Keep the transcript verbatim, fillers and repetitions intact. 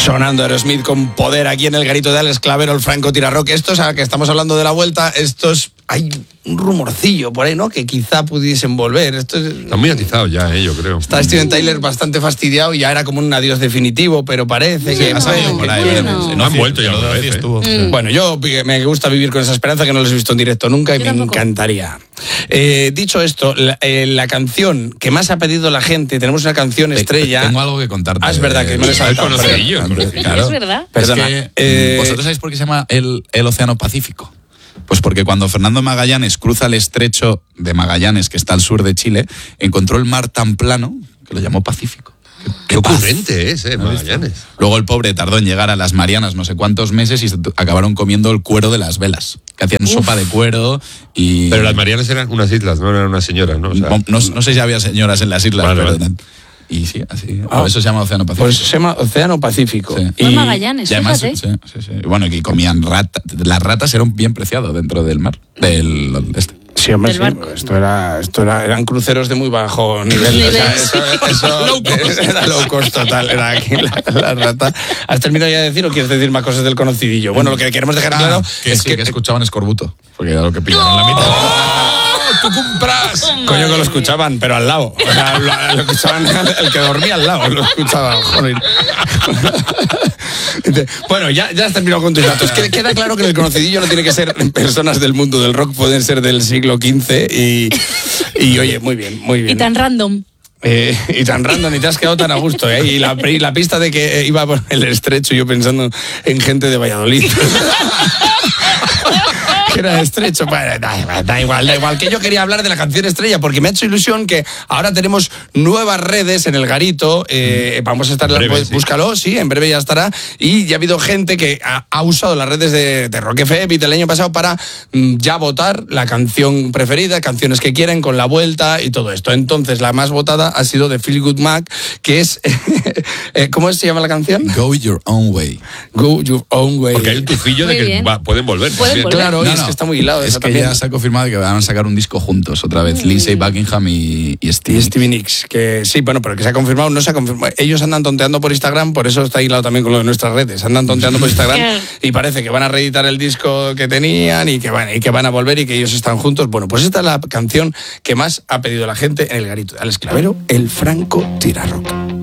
Sonando Aerosmith con poder aquí en el garito de Alex Clavero, el Franco Tirarrock. Esto es a que estamos hablando de la vuelta, estos hay un rumorcillo por ahí, ¿no? Que quizá pudiesen volver. Esto es... Están muy atizados ya, eh, yo creo. Está Steven Tyler bastante fastidiado y ya era como un adiós definitivo, pero parece sí, que... Ha salido por ahí, no. no han vuelto ya otra vez, estuvo. Mm. Bueno, yo me gusta vivir con esa esperanza, que no los he visto en directo nunca y yo me tampoco. encantaría. Eh, dicho esto, la, eh, la canción que más ha pedido la gente, tenemos una canción estrella... Tengo algo que contarte. Ah, es verdad que me lo he saltado. Claro. Es verdad. Perdona. Es que, eh... ¿Vosotros sabéis por qué se llama el, el Océano Pacífico? Pues porque cuando Fernando Magallanes cruza el estrecho de Magallanes, que está al sur de Chile, encontró el mar tan plano que lo llamó Pacífico. Qué, qué ocurrente es, eh, Magallanes. Luego el pobre tardó en llegar a las Marianas no sé cuántos meses y se acabaron comiendo el cuero de las velas, que hacían Uf. sopa de cuero y... Pero las Marianas eran unas islas, no eran unas señoras, ¿no? O sea, no, no, no sé si había señoras en las islas, vale, pero... Vale. Y sí, así. Ah, por eso se llama Océano Pacífico. Por eso se llama Océano Pacífico. Sí. Y Magallanes, y además, fíjate. Sí, sí, sí. Y bueno, y comían ratas. Las ratas eran bien preciadas dentro del mar. Del este. Sí, hombre, sí. Esto era, esto era, eran cruceros de muy bajo nivel. O sea, eso, eso low cost. Era low cost total. Era aquí la, la rata. ¿Has terminado ya de decir o quieres decir más cosas del conocidillo? Bueno, lo que queremos dejar ah, claro que es sí, que, que escuchaban escorbuto. Porque era lo que pillaron ¡No! en la mitad. ¡Tú compras! Coño, que lo escuchaban, pero al lado. O sea, lo, lo escuchaban, el que dormía al lado lo escuchaba. Joder. Bueno, ya, ya has terminado con tus datos. Queda claro que el conocidillo no tiene que ser personas del mundo del rock, pueden ser del siglo quince y, y oye, muy bien, muy bien. Y tan random. Eh, y tan random, y te has quedado tan a gusto, ¿eh? Y la, y la pista de que iba por el estrecho, yo pensando en gente de Valladolid. Que era estrecho, bueno, da, da igual, da igual. Que yo quería hablar de la canción estrella porque me ha hecho ilusión que ahora tenemos nuevas redes en el garito. Eh, vamos a estar, breve, pues, sí. búscalo, sí, en breve ya estará. Y ya ha habido gente que ha, ha usado las redes de, de Rock F M y del año pasado para mm, ya votar la canción preferida, canciones que quieren con la vuelta y todo esto. Entonces, la más votada ha sido de Feel Good Mac, que es, ¿cómo se llama la canción? Go Your Own Way. Go Your Own Way. Porque hay un tufillo de que va, pueden volver. Pueden volver. Claro, no, es no, que está muy hilado. Es eso que también. ya se ha confirmado que van a sacar un disco juntos otra vez, mm. Lindsey Buckingham y, y Stevie y Stevie Nicks, que sí, bueno, pero que se ha confirmado, no se ha confirmado. Ellos andan tonteando por Instagram, por eso está hilado también con lo de nuestras redes. Andan tonteando por Instagram y parece que van a reeditar el disco que tenían y que van, y que van a volver y que ellos están juntos. Bueno, pues esta es la canción que más ha pedido la gente en el garito de Alex Clavero, el Franco Tirarrock.